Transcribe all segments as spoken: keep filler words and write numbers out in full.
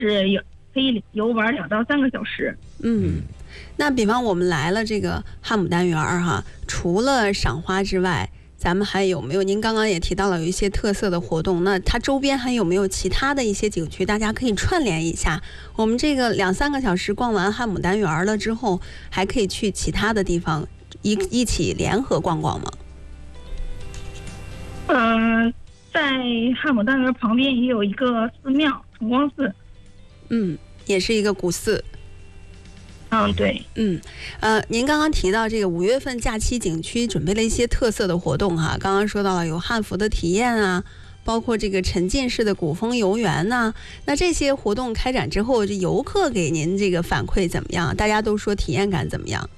是有可以游玩两到三个小时。 嗯，那比方我们来了这个汉牡丹园哈，除了赏花之外，咱们还有没有？您刚刚也提到了有一些特色的活动，那它周边还有没有其他的一些景区，大家可以串联一下？我们这个两三个小时逛完汉牡丹园了之后，还可以去其他的地方一一起联合逛逛吗？ 嗯、呃，在汉牡丹园旁边也有一个寺庙崇光寺， 嗯，也是一个古寺。 嗯，对， 嗯，呃，您刚刚提到这个五月份假期景区准备了一些特色的活动哈，刚刚说到了有汉服的体验啊，包括这个沉浸式的古风游园呐、啊，那这些活动开展之后，这游客给您这个反馈怎么样？大家都说体验感怎么样？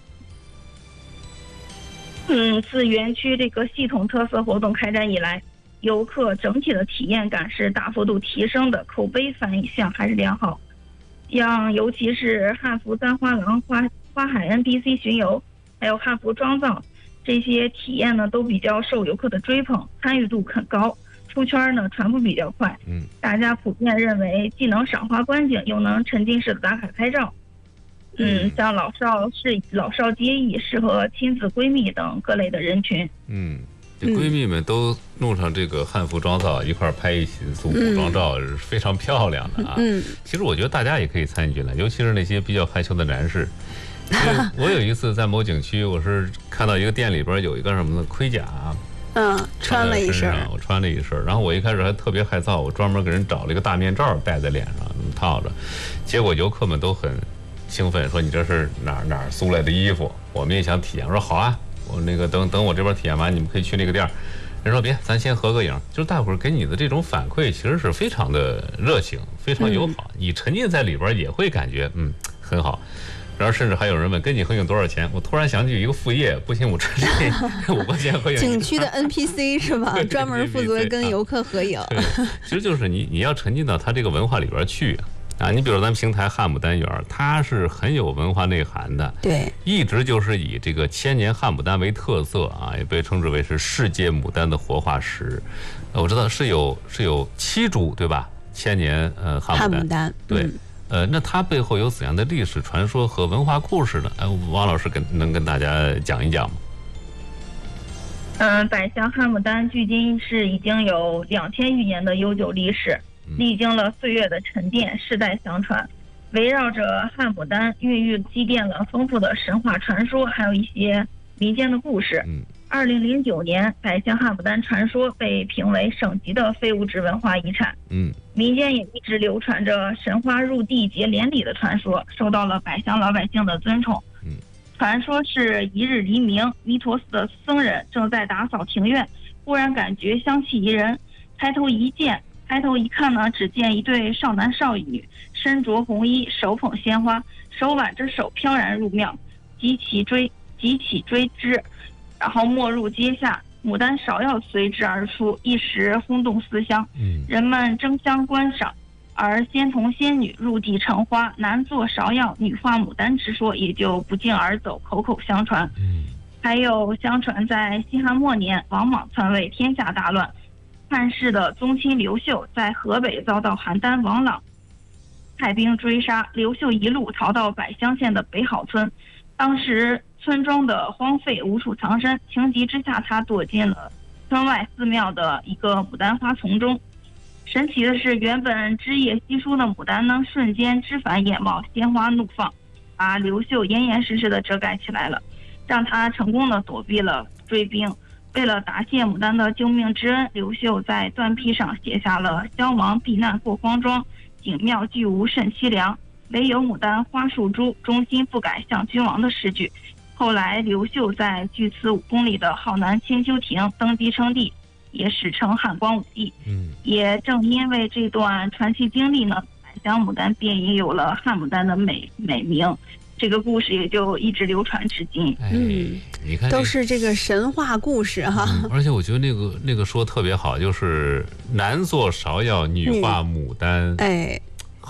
嗯，自园区这个系统特色活动开展以来，游客整体的体验感是大幅度提升的，口碑反响还是良好。像尤其是汉服簪花廊、花花海 N P C 巡游，还有汉服妆造这些体验呢，都比较受游客的追捧，参与度很高，出圈呢传播比较快。 嗯， 大家普遍认为既能赏花观景，又能沉浸式的打卡拍照。嗯，像老少是老少皆宜，适合亲子、闺蜜等各类的人群。 嗯。闺蜜们都弄上这个汉服妆造一块拍一起组古装照，是非常漂亮的啊。 嗯， 其实我觉得大家也可以参与进来，尤其是那些比较害羞的男士。我有一次在某景区，我是看到一个店里边有一个什么的盔甲， 嗯，穿了一身， 我穿了一身，然后我一开始还特别害臊，我专门给人找了一个大面罩戴在脸上套着，结果游客们都很兴奋，说你这是哪儿哪儿租来的衣服，我们也想体验，我说好啊。我那个等等我这边体验完，你们可以去那个店。人说别，咱先合个影。就是大伙儿给你的这种反馈，其实是非常的热情，非常友好。嗯、你沉浸在里边也会感觉嗯很好。然后甚至还有人问跟你合影多少钱？我突然想起一个副业，不行，我这里五块钱合影。 景区的 N P C 是吧？专门负责跟游客合影。 对，其实就是你你要沉浸到他这个文化里边去。啊，你比如咱们平台汉牡丹园，它是很有文化内涵的， 对， 一直就是以这个千年汉牡丹为特色啊，也被称之为是世界牡丹的活化石。呃、我知道是有是有七株，对吧？千年呃汉牡丹， 汉牡丹对，嗯、呃，那它背后有怎样的历史传说和文化故事呢？哎、呃，王老师跟能跟大家讲一讲吗？ 嗯，百香汉牡丹距今是已经有两千余年的悠久历史。历经了岁月的沉淀，世代相传，围绕着汉牡丹孕育积淀了丰富的神话传说，还有一些民间的故事。二零零九年，百香汉牡丹传说被评为省级的非物质文化遗产。 嗯， 民间也一直流传着神花入地结连理的传说，受到了百香老百姓的尊崇。 嗯， 传说是一日黎明，弥陀寺的僧人正在打扫庭院，忽然感觉香气宜人，抬头一见。抬头一看呢，只见一对少男少女，身着红衣，手捧鲜花，手挽着手飘然入庙，急起追急起追之，然后没入阶下，牡丹芍药随之而出，一时轰动四乡，人们争相观赏。而仙童仙女入地成花，男作芍药，女画牡丹之说也就不胫而走，口口相传。还有相传在西汉末年，王莽篡位，天下大乱。汉室的宗亲刘秀在河北遭到邯郸王朗派兵追杀，刘秀一路逃到百香县的北好村，当时村庄的荒废，无处藏身，情急之下他躲进了村外寺庙的一个牡丹花丛中。神奇的是，原本枝叶稀疏的牡丹呢，瞬间枝繁叶茂，鲜花怒放，把刘秀严严实实的遮盖起来了，让他成功的躲避了追兵。为了答谢牡丹的救命之恩，刘秀在断壁上写下了“消亡避难过荒庄，景庙俱无甚凄凉，唯有牡丹花树株，忠心不改向君王”的诗句。后来刘秀在距此五公里的浩南千秋亭登基称帝，也史称汉光武帝。 嗯， 也正因为这段传奇经历呢，百香牡丹便也有了汉牡丹的美美名。这个故事也就一直流传至今。 嗯， 你看， 都是这个神话故事哈。 嗯、而且我觉得那个那个说特别好，就是男作芍药，女画牡丹。 哎，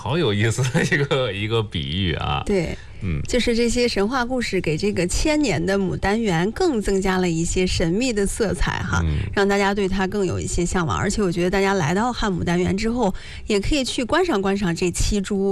好有意思的一个一个比喻啊。 对， 嗯， 就是这些神话故事给这个千年的牡丹园更增加了一些神秘的色彩哈， 嗯、 让大家对它更有一些向往。而且我觉得大家来到汉牡丹园之后，也可以去观赏观赏这七株